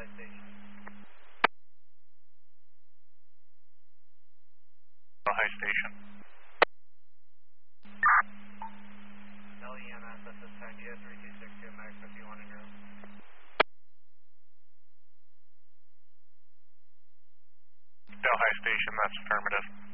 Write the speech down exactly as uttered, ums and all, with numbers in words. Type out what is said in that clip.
High Station. High Station. L E M S at this time. D S three two six two Max fifty-one in your room. Del High Station, that's affirmative.